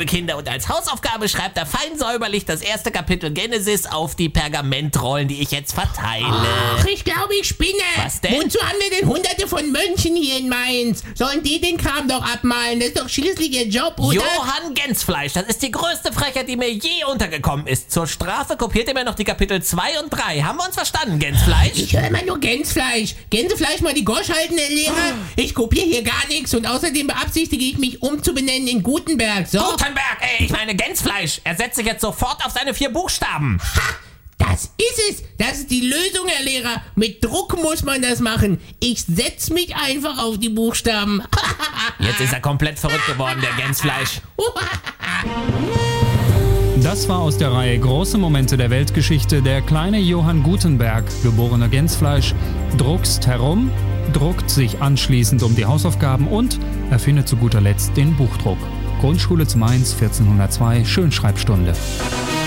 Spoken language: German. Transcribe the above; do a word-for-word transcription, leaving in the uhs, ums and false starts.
Kinder. Und als Hausaufgabe schreibt er fein säuberlich das erste Kapitel Genesis auf die Pergamentrollen, die ich jetzt verteile. Ach, ich glaube, ich spinne. Was denn? Wozu haben wir denn hunderte von Mönchen hier in Mainz? Sollen die den Kram doch abmalen? Das ist doch schließlich ihr Job, oder? Johann Gänzfleisch, das ist die größte Frechheit, die mir je untergekommen ist. Zur Strafe kopiert ihr mir noch die Kapitel zwei und drei. Haben wir uns verstanden, Gänzfleisch? Ich höre immer nur Gänsfleisch. Gänsefleisch mal die Gosch halten, Herr Lehrer. Ich kopiere hier gar nichts und außerdem beabsichtige ich mich umzubenennen in Gutenberg. So. Gutenberg, ey, ich meine Gänzfleisch. Er setzt sich jetzt sofort auf seine vier Buchstaben. Ha! Das ist es. Das ist die Lösung, Herr Lehrer. Mit Druck muss man das machen. Ich setz mich einfach auf die Buchstaben. Jetzt ist er komplett verrückt geworden, der Gänzfleisch. Das war aus der Reihe Große Momente der Weltgeschichte der kleine Johann Gutenberg, geborener Gänzfleisch, druckst herum, druckt sich anschließend um die Hausaufgaben und erfindet zu guter Letzt den Buchdruck. Grundschule zu Mainz, vierzehnhundertzwei, Schönschreibstunde.